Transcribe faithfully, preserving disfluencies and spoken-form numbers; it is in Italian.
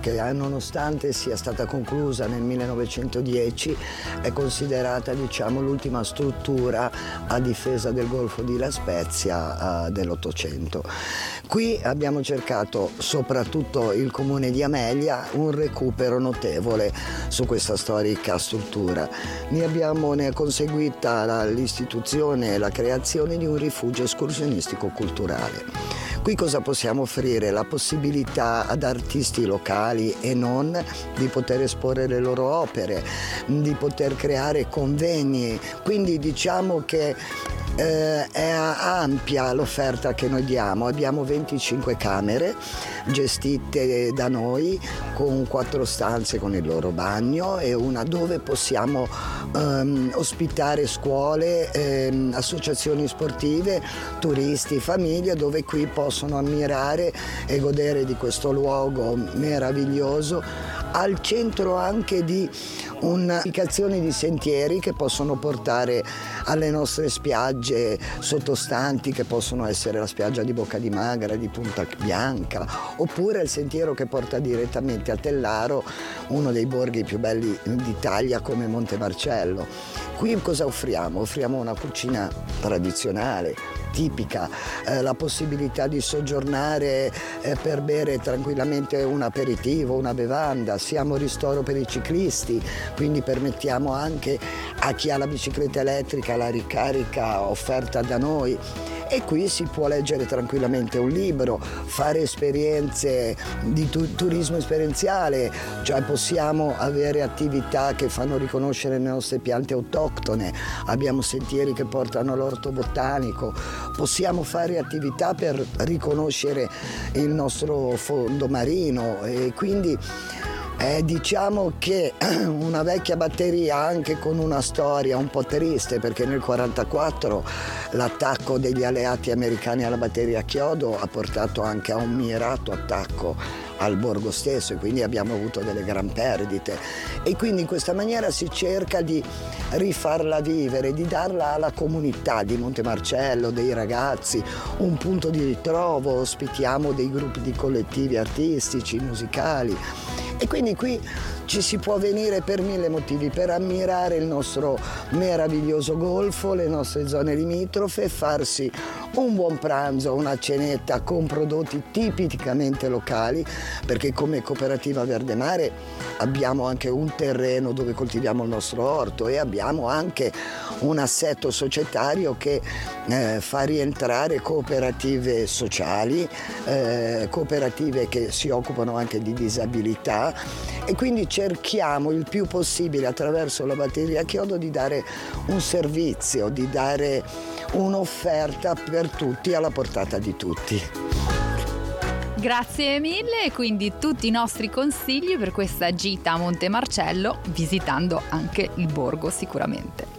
che nonostante sia stata conclusa nel millenovecentodieci è considerata, diciamo, l'ultima struttura a difesa del Golfo di La Spezia uh, dell'Ottocento. Qui abbiamo cercato, soprattutto il comune di Amelia, un recupero notevole su questa storica struttura. Ne abbiamo ne è conseguita l'istituzione e la creazione di un rifugio escursionistico culturale. Qui cosa possiamo offrire? La possibilità ad artisti locali e non di poter esporre le loro opere, di poter creare convegni, quindi diciamo che Eh, è ampia l'offerta che noi diamo. Abbiamo venticinque camere gestite da noi con quattro stanze con il loro bagno e una dove possiamo ehm, ospitare scuole, ehm, associazioni sportive, turisti, famiglie, dove qui possono ammirare e godere di questo luogo meraviglioso, al centro anche di un'indicazione di sentieri che possono portare alle nostre spiagge sottostanti, che possono essere la spiaggia di Bocca di Magra, di Punta Bianca, oppure il sentiero che porta direttamente a Tellaro, uno dei borghi più belli d'Italia come Montemarcello. Qui cosa offriamo? Offriamo una cucina tradizionale, tipica, eh, la possibilità di soggiornare eh, per bere tranquillamente un aperitivo, una bevanda. Siamo ristoro per i ciclisti, quindi permettiamo anche a chi ha la bicicletta elettrica la ricarica offerta da noi. E qui si può leggere tranquillamente un libro, fare esperienze di tu- turismo esperienziale, cioè possiamo avere attività che fanno riconoscere le nostre piante autoctone, abbiamo sentieri che portano all'orto botanico, possiamo fare attività per riconoscere il nostro fondo marino e quindi Eh, diciamo che una vecchia batteria anche con una storia un po' triste, perché nel quarantaquattro l'attacco degli alleati americani alla batteria a chiodo ha portato anche a un mirato attacco al borgo stesso e quindi abbiamo avuto delle gran perdite e quindi in questa maniera si cerca di rifarla vivere, di darla alla comunità di Montemarcello, dei ragazzi, un punto di ritrovo, ospitiamo dei gruppi di collettivi artistici, musicali. E quindi qui ci si può venire per mille motivi, per ammirare il nostro meraviglioso golfo, le nostre zone limitrofe e farsi un buon pranzo, una cenetta con prodotti tipicamente locali, perché come Cooperativa Verde Mare abbiamo anche un terreno dove coltiviamo il nostro orto e abbiamo anche un assetto societario che eh, fa rientrare cooperative sociali, eh, cooperative che si occupano anche di disabilità e quindi cerchiamo il più possibile attraverso la batteria a chiodo di dare un servizio, di dare un'offerta per tutti alla portata di tutti. Grazie mille e quindi tutti i nostri consigli per questa gita a Montemarcello, visitando anche il borgo sicuramente.